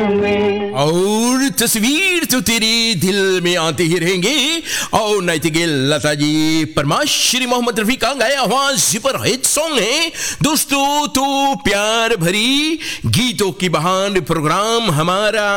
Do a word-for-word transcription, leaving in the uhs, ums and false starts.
में। और तस्वीर तो तेरे दिल में आते ही रहेंगे। और नाइटिंगेल लता जी परमाश्री मोहम्मद रफी का गाया हुआ सुपर हिट सॉन्ग है दोस्तों। तो प्यार भरी गीतों की बहान प्रोग्राम हमारा